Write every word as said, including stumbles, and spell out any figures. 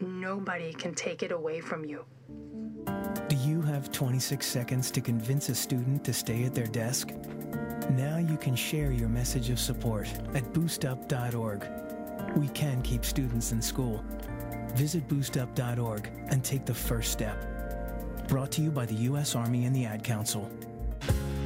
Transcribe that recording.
Nobody can take it away from you. Do you have twenty-six seconds to convince a student to stay at their desk? Now you can share your message of support at boost up dot org. We can keep students in school. Visit boost up dot org and take the first step. Brought to you by the U S Army and the Ad Council.